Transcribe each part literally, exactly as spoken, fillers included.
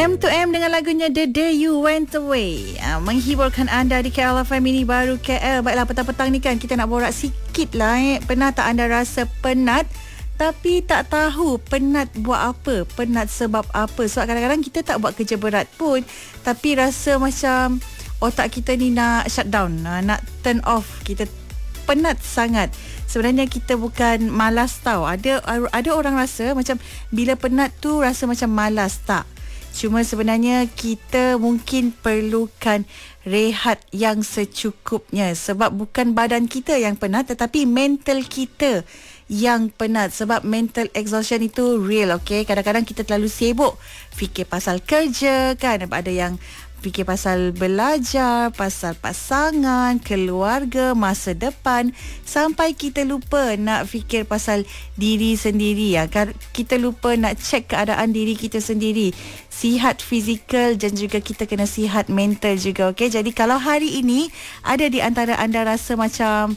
M to M dengan lagunya The Day You Went Away, uh, menghiburkan anda di K L F M ini baru K L. Baiklah, petang-petang ni kan kita nak borak sikit lah eh. Pernah tak anda rasa penat tapi tak tahu penat buat apa, penat sebab apa? Sebab kadang-kadang kita tak buat kerja berat pun tapi rasa macam otak kita ni nak shutdown, uh, nak turn off. Kita penat sangat. Sebenarnya kita bukan malas tau. Ada ada orang rasa macam bila penat tu rasa macam malas. Tak. Cuma sebenarnya kita mungkin perlukan rehat yang secukupnya. Sebab bukan badan kita yang penat tetapi mental kita yang penat. Sebab mental exhaustion itu real, okay? Kadang-kadang kita terlalu sibuk fikir pasal kerja kan. Ada yang fikir pasal belajar, pasal pasangan, keluarga, masa depan, sampai kita lupa nak fikir pasal diri sendiri ya. Kita lupa nak cek keadaan diri kita sendiri, sihat fizikal dan juga kita kena sihat mental juga, okey. Jadi kalau hari ini ada di antara anda rasa macam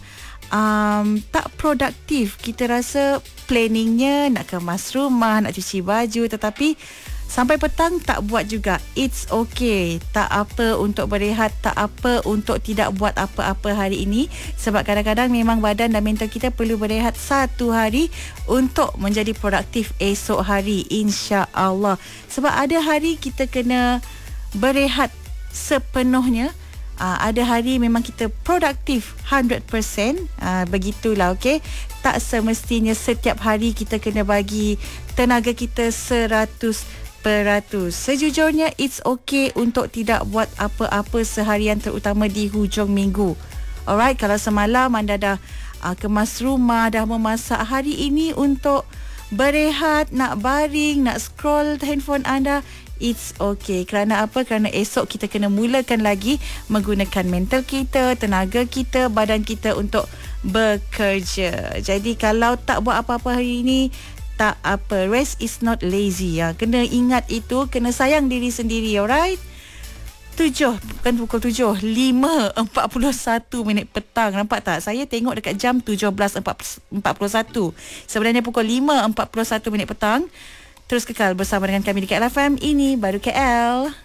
um, tak produktif, kita rasa planningnya nak kemas rumah, nak cuci baju tetapi sampai petang tak buat juga. It's okay. Tak apa untuk berehat, tak apa untuk tidak buat apa-apa hari ini. Sebab kadang-kadang memang badan dan mental kita perlu berehat satu hari untuk menjadi produktif esok hari, insya-Allah. Sebab ada hari kita kena berehat sepenuhnya. Uh, ada hari memang kita produktif one hundred percent. uh, Begitulah, okay. Tak semestinya setiap hari kita kena bagi tenaga kita seratus peratus. Sejujurnya it's okay untuk tidak buat apa-apa seharian, terutama di hujung minggu. Alright, kalau semalam anda dah uh, kemas rumah, dah memasak, hari ini untuk berehat, nak baring, nak scroll handphone anda, it's okay. Kerana apa? Kerana esok kita kena mulakan lagi menggunakan mental kita, tenaga kita, badan kita untuk bekerja. Jadi kalau tak buat apa-apa hari ini, tak apa. Rest is not lazy ya. Kena ingat itu, kena sayang diri sendiri, alright? Tujuh, bukan pukul tujuh, lima empat puluh satu minit petang. Nampak tak? Saya tengok dekat jam tujuh belas empat puluh satu. Sebenarnya pukul lima empat puluh satu minit petang. Terus kekal bersama dengan kami di K L F M. Ini baru K L.